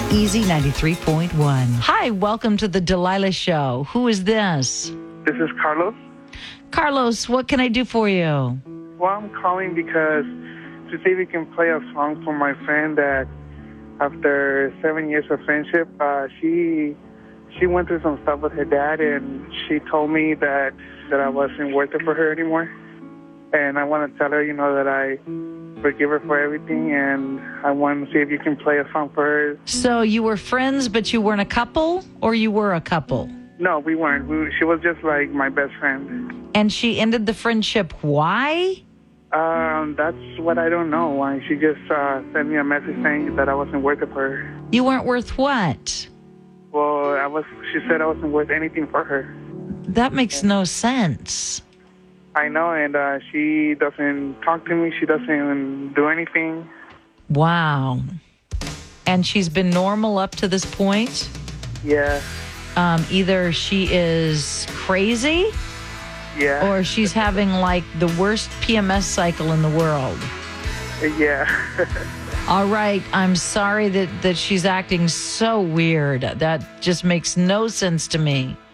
Easy 93.1. Hi, welcome to the Delilah Show. Who is this? This is Carlos. Carlos, what can I do for you? Well, I'm calling because to see if we can play a song for my friend that after 7 years of friendship, she went through some stuff with her dad, and she told me that I wasn't worth it for her anymore. And I want to tell her, that I forgive her for everything, and I want to see if you can play a song for her. So you were friends, but you weren't a couple, or you were a couple? No, we weren't. She was just like my best friend. And she ended the friendship. Why? That's what I don't know. Why she just sent me a message saying that I wasn't worth it for her. You weren't worth what? Well, she said I wasn't worth anything for her. That makes no sense. I know, and she doesn't talk to me. She doesn't do anything. Wow. And she's been normal up to this point? Yeah. Either she is crazy, yeah, or she's having like the worst PMS cycle in the world. Yeah. All right. I'm sorry that she's acting so weird. That just makes no sense to me.